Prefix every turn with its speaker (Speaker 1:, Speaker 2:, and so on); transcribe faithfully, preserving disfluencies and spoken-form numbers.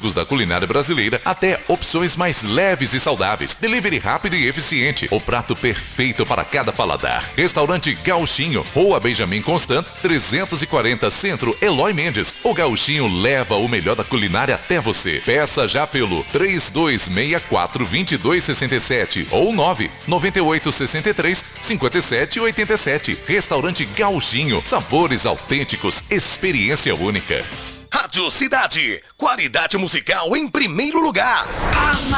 Speaker 1: clássicos da culinária brasileira até opções mais leves e saudáveis. Delivery rápido e eficiente. O prato perfeito para cada paladar. Restaurante Gauchinho, Rua Benjamin Constant, trezentos e quarenta Centro, Eloy Mendes. O Gauchinho leva o melhor da culinária até você. Peça já pelo três dois seis quatro, dois dois seis sete ou nove nove oito seis três cinco sete oito sete. Restaurante Gauchinho. Sabores autênticos, experiência única.
Speaker 2: Rádio Cidade, qualidade musical em primeiro lugar.